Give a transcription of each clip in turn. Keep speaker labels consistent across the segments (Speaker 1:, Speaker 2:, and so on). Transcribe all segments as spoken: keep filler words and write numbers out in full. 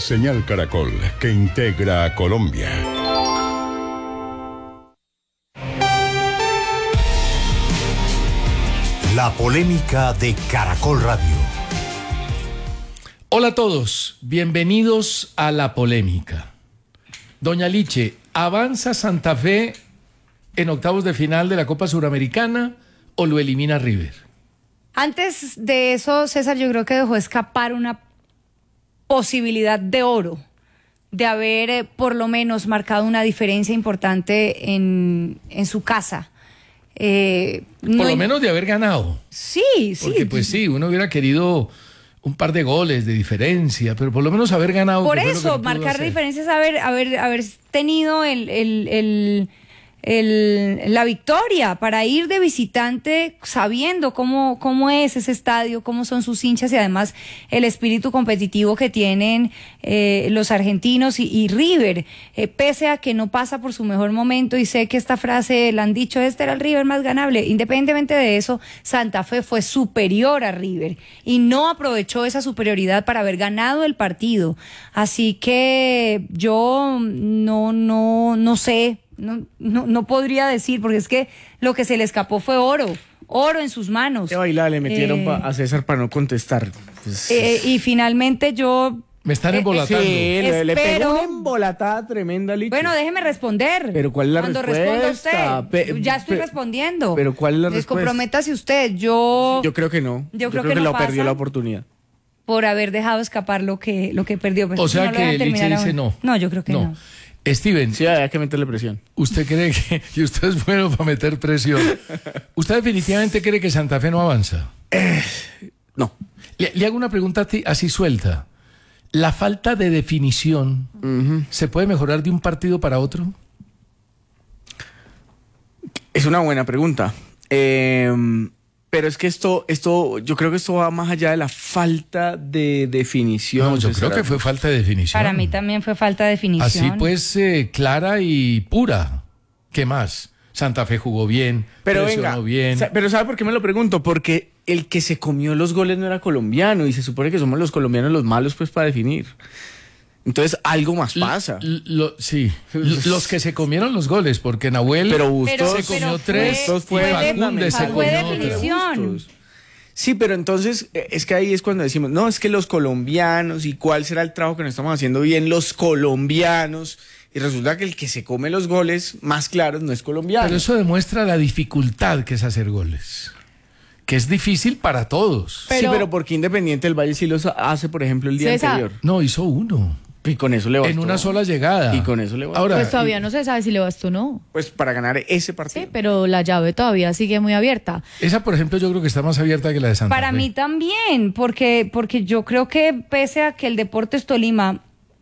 Speaker 1: Señal Caracol, que integra a Colombia.
Speaker 2: La polémica de Caracol Radio.
Speaker 3: Hola a todos, bienvenidos a La Polémica. Doña Liche, ¿avanza Santa Fe en octavos de final de la Copa Suramericana o lo elimina River?
Speaker 4: Antes de eso, César, yo creo que dejó escapar una posibilidad de oro, de haber eh, por lo menos marcado una diferencia importante en, en su casa. Eh,
Speaker 3: por
Speaker 4: no
Speaker 3: lo
Speaker 4: hay...
Speaker 3: menos de haber ganado.
Speaker 4: Sí, sí.
Speaker 3: Porque pues sí, uno hubiera querido un par de goles de diferencia, pero por lo menos haber ganado.
Speaker 4: Por eso, marcar diferencias, haber, haber, haber tenido el, el, el, el, la victoria para ir de visitante sabiendo cómo, cómo es ese estadio, cómo son sus hinchas y además el espíritu competitivo que tienen eh, los argentinos y, y River, eh, pese a que no pasa por su mejor momento, y sé que esta frase la han dicho, este era el River más ganable. Independientemente de eso, Santa Fe fue superior a River y no aprovechó esa superioridad para haber ganado el partido. Así que yo no, no, no sé. No, no, no podría decir, porque es que lo que se le escapó fue oro, oro en sus manos.
Speaker 5: Qué bailada le metieron
Speaker 4: eh,
Speaker 5: a César para no contestar. Pues,
Speaker 4: eh, y finalmente yo...
Speaker 3: Me están
Speaker 4: eh,
Speaker 3: embolatando.
Speaker 5: Sí, le, le
Speaker 4: espero-
Speaker 5: pegó una embolatada tremenda, Liche.
Speaker 4: Bueno, déjeme responder.
Speaker 5: Pero ¿cuál es la
Speaker 4: Cuando
Speaker 5: respuesta?
Speaker 4: responda usted,
Speaker 5: Pe-
Speaker 4: ya estoy
Speaker 5: pe-
Speaker 4: respondiendo.
Speaker 5: pero ¿cuál es la respuesta?
Speaker 4: Descomprométase usted, yo...
Speaker 5: Yo creo que no.
Speaker 4: Yo creo que
Speaker 5: que
Speaker 4: no
Speaker 5: lo
Speaker 4: pasa.
Speaker 5: perdió la oportunidad.
Speaker 4: por haber dejado escapar lo que, lo que perdió. Pues
Speaker 3: O sea
Speaker 4: no lo dejan
Speaker 3: que
Speaker 4: terminar
Speaker 3: Liche dice
Speaker 4: aún.
Speaker 3: no.
Speaker 4: No, yo creo que no.
Speaker 3: Steven,
Speaker 5: Sí, había que meterle presión.
Speaker 3: ¿usted cree que, y usted es bueno para meter presión, usted definitivamente cree que Santa Fe no avanza?
Speaker 5: No.
Speaker 3: Le, le hago una pregunta a ti, así suelta. ¿La falta de definición
Speaker 5: Ujú.
Speaker 3: se puede mejorar de un partido para otro?
Speaker 5: Es una buena pregunta. Eh, pero es que esto, esto, yo creo que esto va más allá de la falta de definición.
Speaker 3: No, yo
Speaker 5: César.
Speaker 3: creo que fue falta de definición.
Speaker 4: Para mí también fue falta de definición.
Speaker 3: Así pues, eh, clara y pura. ¿Qué más? Santa Fe jugó bien,
Speaker 5: Pero
Speaker 3: presionó
Speaker 5: venga,
Speaker 3: bien.
Speaker 5: sa- pero ¿sabe por qué me lo pregunto? Porque el que se comió los goles no era colombiano y se supone que somos los colombianos los malos pues para definir. Entonces algo más pasa.
Speaker 3: L- lo- sí, L- los que se comieron los goles, porque Nahuel
Speaker 5: Pero Bustos
Speaker 3: se comió
Speaker 4: pero
Speaker 3: tres,
Speaker 4: fue-
Speaker 5: Bustos fue
Speaker 3: y Fagundes se
Speaker 4: fue
Speaker 3: comió otra.
Speaker 4: definición.
Speaker 5: Bustos. Sí, pero entonces eh, es que ahí es cuando decimos, no, es que los colombianos y cuál será el trabajo que nos estamos haciendo bien los colombianos. Y resulta que el que se come los goles más claros no es colombiano.
Speaker 3: Pero eso demuestra la dificultad que es hacer goles, que es difícil para todos.
Speaker 5: Sí,
Speaker 6: Pero-
Speaker 5: pero porque Independiente del Valle sí los hace, por ejemplo, el día
Speaker 6: César.
Speaker 5: anterior.
Speaker 3: No, hizo uno,
Speaker 5: Y con eso le bastó.
Speaker 3: en una sola llegada.
Speaker 5: Y con eso le bastó.
Speaker 3: Ahora,
Speaker 6: Pues todavía no se sabe si le bastó o no.
Speaker 5: Pues para ganar ese partido.
Speaker 6: Sí, pero la llave todavía sigue muy abierta.
Speaker 3: esa, por ejemplo, yo creo que está más abierta que la de Santa
Speaker 4: Para
Speaker 3: Fe.
Speaker 4: mí también, porque, porque yo creo que pese a que el Deportes Tolima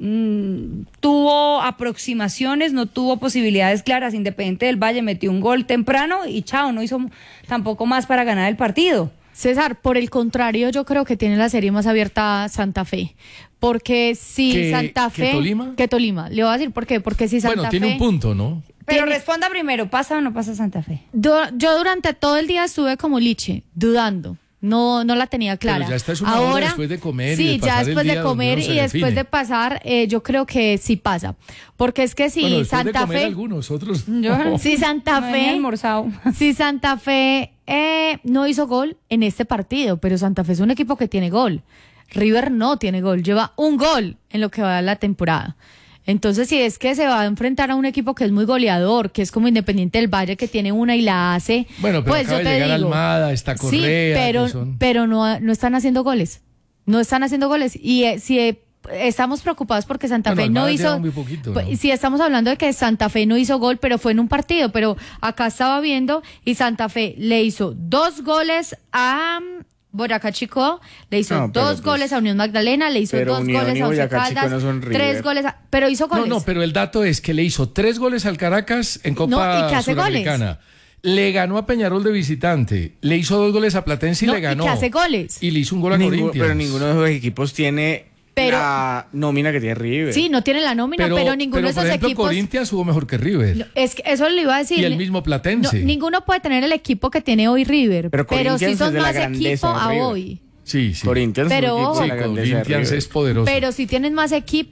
Speaker 4: mm, tuvo aproximaciones, no tuvo posibilidades claras, Independiente del Valle metió un gol temprano y chao, no hizo tampoco más para ganar el partido.
Speaker 6: César, por el contrario, yo creo que tiene la serie más abierta Santa Fe. Porque si
Speaker 3: ¿Que-
Speaker 6: Santa
Speaker 3: que
Speaker 6: Fe...
Speaker 3: Tolima?
Speaker 6: Que Tolima. Le voy a decir por qué. Porque si Santa
Speaker 3: Bueno, tiene
Speaker 6: Fe...
Speaker 3: un punto, ¿no?
Speaker 4: Pero
Speaker 6: Tiene-
Speaker 4: responda primero, ¿pasa o no pasa Santa Fe?
Speaker 6: Du- yo durante todo el día estuve como Liche, dudando. No, no la tenía clara.
Speaker 3: Pero ya esta es una hora después de comer y
Speaker 6: sí,
Speaker 3: de
Speaker 6: ya
Speaker 3: pasar el
Speaker 6: después
Speaker 3: día
Speaker 6: de
Speaker 3: donde
Speaker 6: comer
Speaker 3: uno se
Speaker 6: y después
Speaker 3: define.
Speaker 6: de pasar, eh, yo creo que sí pasa. Porque es que si
Speaker 3: Bueno, después de
Speaker 6: Santa
Speaker 3: comer
Speaker 6: Fe...
Speaker 3: algunos, otros
Speaker 4: Yo-
Speaker 3: no.
Speaker 6: Si Santa
Speaker 4: No había
Speaker 6: Fe...
Speaker 4: almorzado.
Speaker 6: Si Santa Fe eh, no hizo gol en este partido, pero Santa Fe es un equipo que tiene gol. River no tiene gol, lleva un gol en lo que va de la temporada. Entonces, si es que se va a enfrentar a un equipo que es muy goleador, que es como Independiente del Valle, que tiene una y la hace,
Speaker 3: Bueno, pero
Speaker 6: pues
Speaker 3: acaba
Speaker 6: yo
Speaker 3: de
Speaker 6: te
Speaker 3: llegar
Speaker 6: digo,
Speaker 3: Almada, está Correa,
Speaker 6: sí, pero,
Speaker 3: que son-
Speaker 6: pero no, no están haciendo goles. No están haciendo goles. Y eh, si eh, estamos preocupados porque Santa
Speaker 3: Bueno,
Speaker 6: Fe no
Speaker 3: Almada
Speaker 6: hizo...
Speaker 3: lleva muy poquito, ¿no?
Speaker 6: pues, si estamos hablando de que Santa Fe no hizo gol, pero fue en un partido, pero acá estaba viendo y Santa Fe le hizo dos goles a mm, Boyacá Chico, le hizo
Speaker 5: No, pero
Speaker 6: dos
Speaker 5: pues-
Speaker 6: goles a Unión Magdalena, le hizo
Speaker 5: pero
Speaker 6: dos
Speaker 5: Unión
Speaker 6: goles
Speaker 5: y
Speaker 6: a Once
Speaker 5: Boyacá Chico
Speaker 6: Caldas,
Speaker 5: no son River.
Speaker 6: tres goles, a- pero hizo
Speaker 3: No,
Speaker 6: goles.
Speaker 3: no, pero el dato es que le hizo tres goles al Caracas en Copa
Speaker 6: No, y que hace
Speaker 3: Suramericana. Le ganó a Peñarol de visitante. Le hizo dos goles a Platense y
Speaker 6: No,
Speaker 3: le ganó.
Speaker 6: y que hace goles.
Speaker 3: Y le hizo un gol a
Speaker 5: Ningún-
Speaker 3: Corinthians.
Speaker 5: pero ninguno de esos equipos tiene
Speaker 6: Pero-
Speaker 5: la nómina que tiene River.
Speaker 6: Sí, no tiene la nómina, pero, ninguno
Speaker 3: pero,
Speaker 6: de esos
Speaker 3: por ejemplo,
Speaker 6: equipos...
Speaker 3: Corinthians jugó mejor que River.
Speaker 6: No, es que eso le iba a decir.
Speaker 3: Y el mismo Platense.
Speaker 6: No, ninguno puede tener el equipo que tiene hoy River,
Speaker 5: Pero
Speaker 6: pero,
Speaker 5: Corinthians
Speaker 6: sí
Speaker 5: es
Speaker 6: son
Speaker 5: de la
Speaker 6: más
Speaker 5: grandeza
Speaker 6: equipo
Speaker 5: de
Speaker 6: a
Speaker 5: River.
Speaker 6: hoy.
Speaker 3: Sí, sí.
Speaker 5: Corinthians
Speaker 6: Pero
Speaker 5: es un equipo
Speaker 6: ojo.
Speaker 5: de
Speaker 3: Sí,
Speaker 5: la grandeza de
Speaker 3: Corinthians
Speaker 5: River.
Speaker 3: es poderoso.
Speaker 6: Pero si tienes más equipo